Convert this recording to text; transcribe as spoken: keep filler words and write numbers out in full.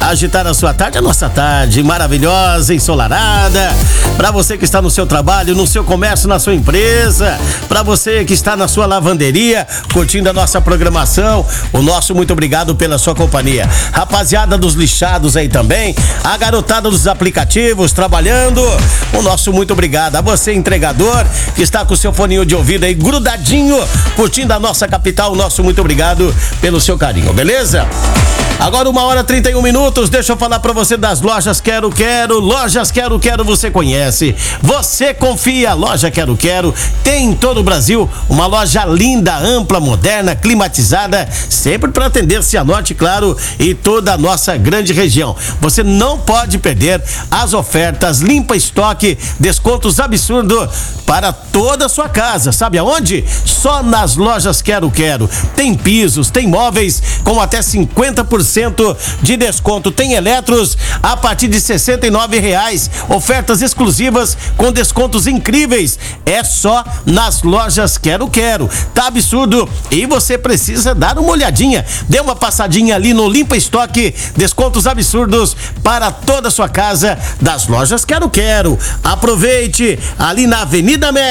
agitar a sua tarde, a nossa tarde maravilhosa, ensolarada. Para você que está no seu trabalho, no seu comércio, na sua empresa, para você que está na sua lavanderia, curtindo a nossa programação, o nosso muito obrigado pela sua companhia. Rapaziada dos lixados aí também, a garotada dos aplicativos trabalhando, o nosso muito obrigado. A você, entregador, que está com o seu foninho de ouvido aí grudadinho, curtindo a nossa capital, o nosso muito obrigado pelo seu carinho, beleza? Agora uma hora e trinta e um minutos, deixa eu falar pra você das lojas Quero Quero. Lojas Quero Quero você conhece, você confia. Loja Quero Quero tem em todo o Brasil uma loja linda, ampla, moderna, climatizada, sempre para atender Cianorte, claro, e toda a nossa grande região. Você não pode perder as ofertas, limpa estoque, descontos absurdos para toda a sua casa. Sabe aonde? Só nas lojas Quero Quero. Tem pisos, tem móveis com até cinquenta por cento de desconto, tem eletros a partir de sessenta e nove reais, ofertas exclusivas com descontos incríveis. É só nas lojas Quero Quero. Tá absurdo e você precisa dar uma olhadinha. Dê uma passadinha ali no Limpa Estoque, descontos absurdos para toda a sua casa das lojas Quero Quero. Aproveite ali na Avenida América.